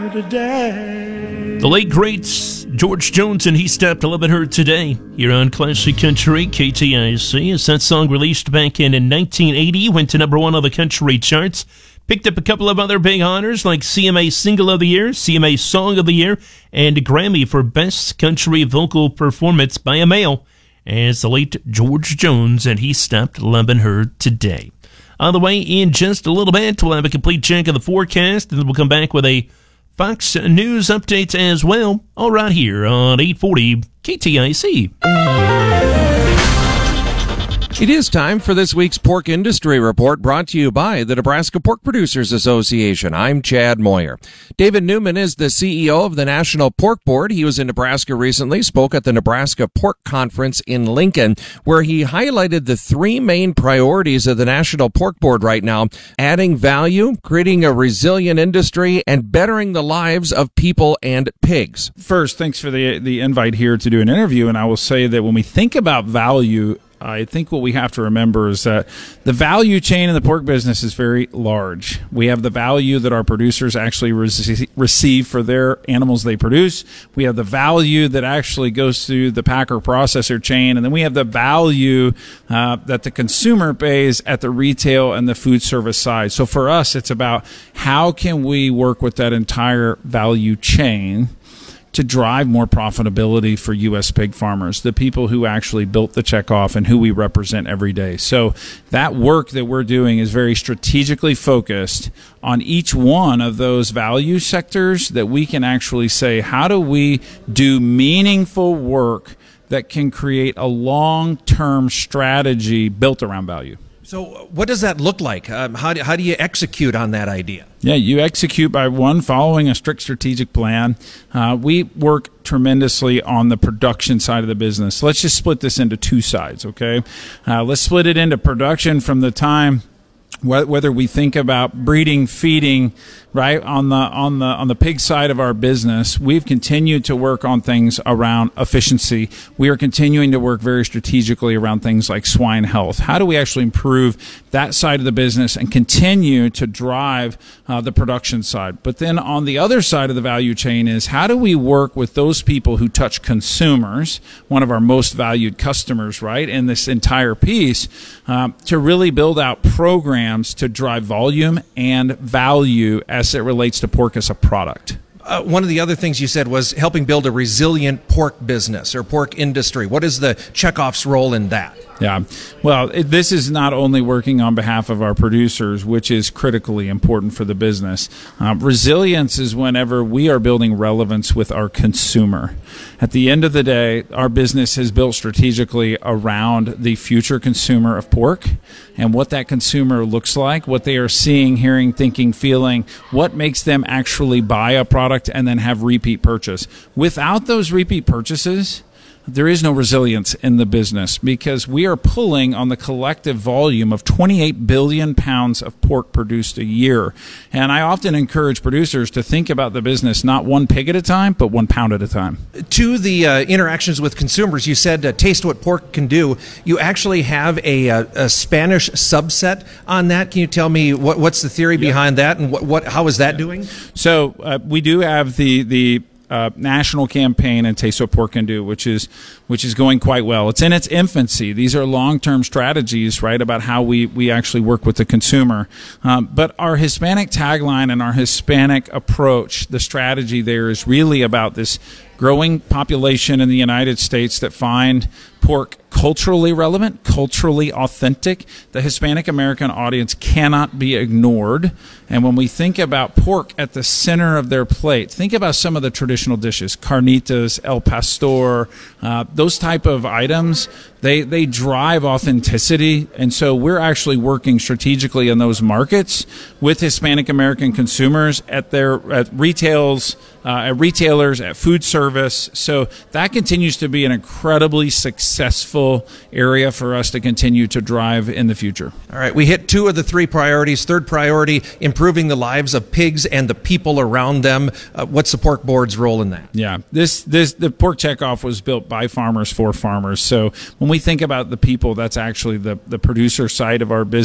The late great George Jones and He Stepped 11 heard today here on Classic Country KTIC. As that song released back in 1980, went to number one on the country charts. Picked up a couple of other big honors like CMA Single of the Year, CMA Song of the Year, and a Grammy for Best Country Vocal Performance by a Male. As the late George Jones and He Stepped 11 heard today. On the way, in just a little bit, we'll have a complete check of the forecast, and then we'll come back with a Fox News update as well, all right here on 840 KTIC. It is time for this week's Pork Industry Report, brought to you by the Nebraska Pork Producers Association. I'm Chad Moyer. David Newman is the CEO of the National Pork Board. He was in Nebraska recently, spoke at the Nebraska Pork Conference in Lincoln, where he highlighted the three main priorities of the National Pork Board right now: adding value, creating a resilient industry, and bettering the lives of people and pigs. First, thanks for the invite here to do an interview, and I will say that when we think about value, I think what we have to remember is that the value chain in the pork business is very large. We have the value that our producers actually receive for their animals they produce. We have the value that actually goes through the packer processor chain. And then we have the value that the consumer pays at the retail and the food service side. So for us, it's about how can we work with that entire value chain to drive more profitability for U.S. pig farmers, the people who actually built the checkoff and who we represent every day. So that work that we're doing is very strategically focused on each one of those value sectors that we can actually say, how do we do meaningful work that can create a long-term strategy built around value? So what does that look like? How do you execute on that idea? Yeah, you execute by, one, following a strict strategic plan. We work tremendously on the production side of the business. Let's just split this into two sides, okay? Let's split it into production from the time whether we think about breeding, feeding, right, on the pig side of our business. We've continued to work on things around efficiency. We are continuing to work very strategically around things like swine health. How do we actually improve that side of the business and continue to drive the production side? But then on the other side of the value chain is, how do we work with those people who touch consumers, one of our most valued customers, right, in this entire piece, to really build out programs to drive volume and value as it relates to pork as a product. One of the other things you said was helping build a resilient pork business or pork industry. What is the checkoff's role in that? Yeah, well, this is not only working on behalf of our producers, which is critically important for the business. Resilience is whenever we are building relevance with our consumer. At the end of the day, our business is built strategically around the future consumer of pork and what that consumer looks like, what they are seeing, hearing, thinking, feeling, what makes them actually buy a product and then have repeat purchase. Without those repeat purchases, there is no resilience in the business, because we are pulling on the collective volume of 28 billion pounds of pork produced a year. And I often encourage producers to think about the business not one pig at a time, but 1 pound at a time. To the interactions with consumers, you said taste what pork can do. You actually have a Spanish subset on that. Can you tell me what's the theory behind that, and how is that doing? So we do have the national campaign and Taste What Pork Can Do, which is going quite well. It's in its infancy. These are long-term strategies, right, about how we actually work with the consumer. But our Hispanic tagline and our Hispanic approach, the strategy there is really about this growing population in the United States that find pork culturally relevant, culturally authentic. The Hispanic American audience cannot be ignored. And when we think about pork at the center of their plate, think about some of the traditional dishes, carnitas, el pastor, those type of items. They drive authenticity. And so we're actually working strategically in those markets with Hispanic American consumers at retailers, at food service. So that continues to be an incredibly successful area for us to continue to drive in the future. All right, we hit 2 of the 3 priorities. Third priority, improving the lives of pigs and the people around them. What's the Pork Board's role in that? Yeah, the pork checkoff was built by farmers for farmers. So when we think about the people, that's actually the producer side of our business.